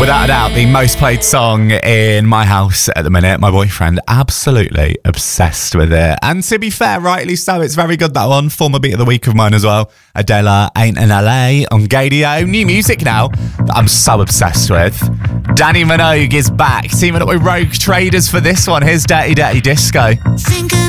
Without a doubt, the most played song in my house at the minute. My boyfriend, absolutely obsessed with it. And to be fair, rightly so. It's very good, that one. Former beat of the week of mine as well. Adela, Ain't in LA on Gadio. New music now that I'm so obsessed with. Danny Minogue is back, teaming up with Rogue Traders for this one. Here's Dirty Dirty Disco.